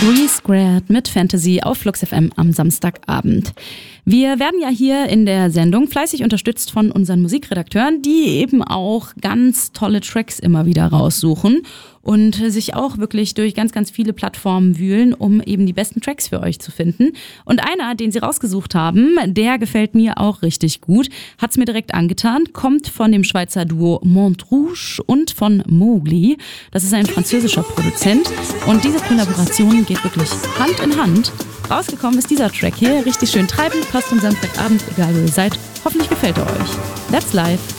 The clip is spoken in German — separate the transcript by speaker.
Speaker 1: 3 Squared mit Fantasy auf Flux FM am Samstagabend. Wir werden ja hier in der Sendung fleißig unterstützt von unseren Musikredakteuren, die eben auch ganz tolle Tracks immer wieder raussuchen und sich auch wirklich durch ganz, ganz viele Plattformen wühlen, um eben die besten Tracks für euch zu finden. Und einer, den sie rausgesucht haben, der gefällt mir auch richtig gut, hat's mir direkt angetan, kommt von dem Schweizer Duo Montrouge und von Mowgli. Das ist ein französischer Produzent und diese Kollaboration geht wirklich Hand in Hand. Rausgekommen ist dieser Track hier, richtig schön treibend, passt am Samstagabend, egal wo ihr seid. Hoffentlich gefällt er euch. That's life.